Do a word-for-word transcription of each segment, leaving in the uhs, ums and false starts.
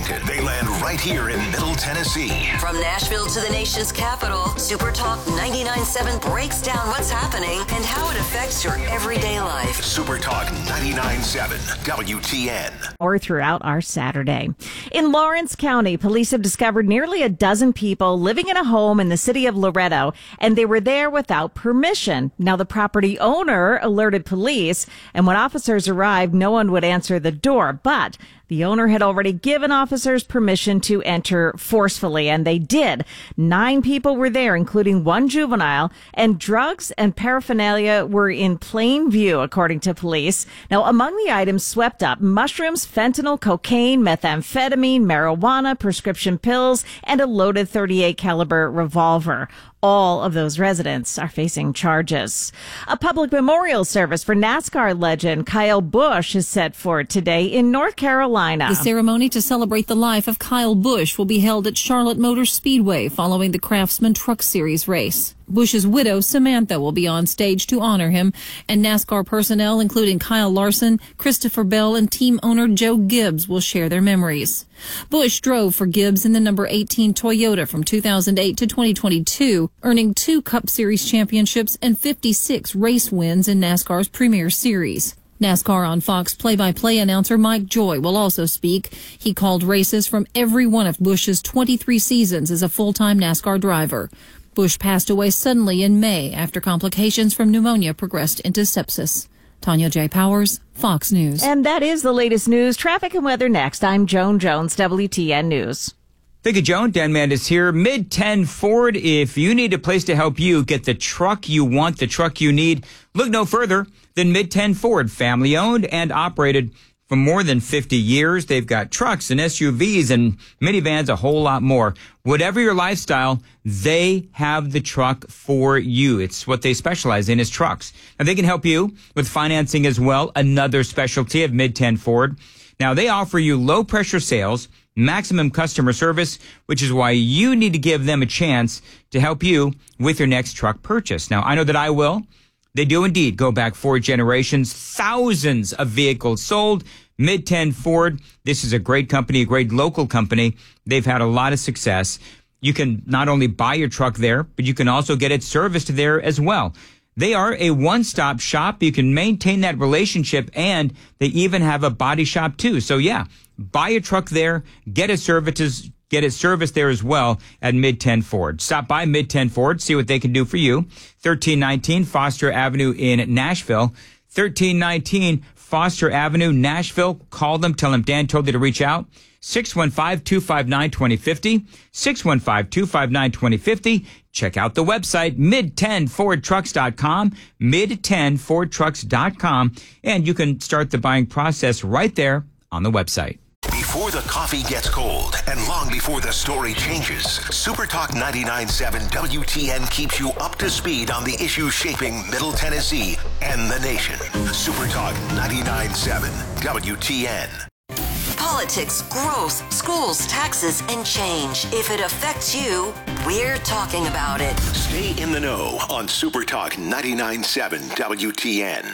Washington, they land right here in Middle Tennessee. From Nashville to the nation's capital, Super Talk ninety-nine point seven breaks down what's happening and how it affects your everyday life. Super Talk ninety-nine point seven W T N. Or throughout our Saturday. In Lawrence County, police have discovered nearly a dozen people living in a home in the city of Loretto, and they were there without permission. Now, the property owner alerted police, and when officers arrived, no one would answer the door, but the owner had already given officers permission to enter forcefully, and they did. Nine people were there, including one juvenile, and drugs and paraphernalia were in plain view, according to police. Now, among the items swept up, mushrooms, fentanyl, cocaine, methamphetamine, marijuana, prescription pills, and a loaded thirty-eight caliber revolver. All of those residents are facing charges. A public memorial service for NASCAR legend Kyle Busch is set for today in North Carolina. The ceremony to celebrate the life of Kyle Busch will be held at Charlotte Motor Speedway following the Craftsman Truck Series race. Busch's widow, Samantha, will be on stage to honor him, and NASCAR personnel, including Kyle Larson, Christopher Bell, and team owner Joe Gibbs, will share their memories. Busch drove for Gibbs in the number eighteen Toyota from two thousand eight to twenty twenty-two, earning two Cup Series championships and fifty-six race wins in NASCAR's Premier Series. NASCAR on Fox play-by-play announcer Mike Joy will also speak. He called races from every one of Busch's twenty-three seasons as a full-time NASCAR driver. Busch passed away suddenly in May after complications from pneumonia progressed into sepsis. Tanya J. Powers, Fox News. And that is the latest news. Traffic and weather next. I'm Joan Jones, W T N News. Thank you, Joan. Dan Mandis here. Mid ten Ford. If you need a place to help you get the truck you want, the truck you need, look no further than Mid ten Ford. Family owned and operated for more than fifty years. They've got trucks and S U Vs and minivans, a whole lot more. Whatever your lifestyle, they have the truck for you. It's what they specialize in is trucks. Now, they can help you with financing as well, another specialty of Mid ten Ford. Now, they offer you low-pressure sales, maximum customer service, which is why you need to give them a chance to help you with your next truck purchase. Now, I know that I will. They do indeed go back four generations, thousands of vehicles sold. Mid ten Ford, this is a great company, a great local company. They've had a lot of success. You can not only buy your truck there, but you can also get it serviced there as well. They are a one-stop shop. You can maintain that relationship, and they even have a body shop too. So yeah, buy a truck there, get it serviced, get it serviced there as well at Mid ten Ford. Stop by Mid ten Ford, see what they can do for you. thirteen nineteen Foster Avenue in Nashville. thirteen nineteen Foster Avenue, Nashville. Call them, tell them Dan told you to reach out. six one five, two five nine, two zero five zero. six one five, two five nine, two zero five zero. Check out the website, mid ten ford trucks dot com, mid ten ford trucks dot com, and you can start the buying process right there on the website. Before the coffee gets cold and long before the story changes, Super Talk ninety-nine point seven W T N keeps you up to speed on the issues shaping Middle Tennessee and the nation. Super Talk ninety-nine point seven W T N. Politics, growth, schools, taxes, and change. If it affects you, we're talking about it. Stay in the know on Super Talk ninety-nine point seven W T N.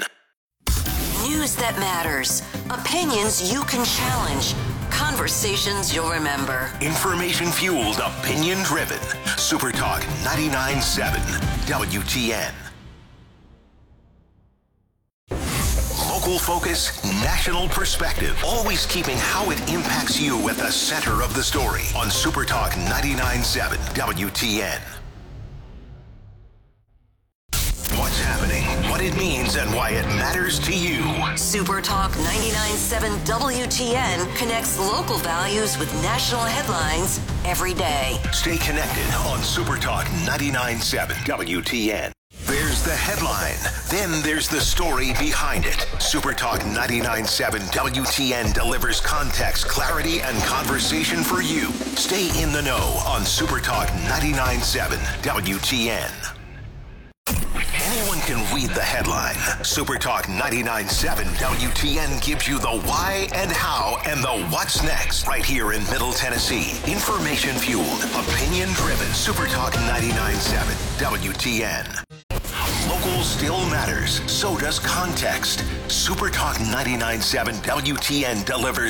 News that matters. Opinions you can challenge. Conversations you'll remember. Information-fueled, opinion-driven. Super Talk ninety-nine point seven W T N. Local focus, national perspective. Always keeping how it impacts you at the center of the story on Super Talk ninety-nine point seven W T N. What's happening, what it means, and why it matters to you. Super Talk ninety-nine point seven W T N connects local values with national headlines every day. Stay connected on Super Talk ninety-nine point seven W T N. There's the headline, then there's the story behind it. Super Talk ninety-nine point seven W T N delivers context, clarity, and conversation for you. Stay in the know on Super Talk ninety-nine point seven W T N. Anyone can read the headline. Super Talk ninety-nine point seven W T N gives you the why and how and the what's next right here in Middle Tennessee. Information fueled, opinion driven. Super Talk ninety-nine point seven W T N. Local still matters. So does context. Super Talk ninety-nine point seven W T N delivers